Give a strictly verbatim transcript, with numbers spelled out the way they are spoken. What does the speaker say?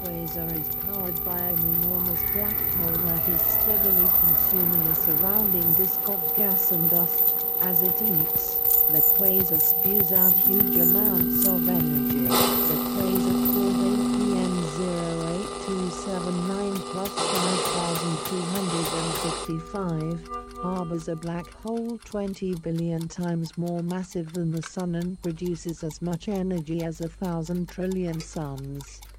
quasar is powered by an enormous black hole that is steadily consuming a surrounding disk of gas and dust. As it eats, the quasar spews out huge amounts of energy. The quasar called A P N zero eight two seven nine plus five thousand two hundred fifty-five harbors a black hole twenty billion times more massive than the Sun and produces as much energy as a thousand trillion suns.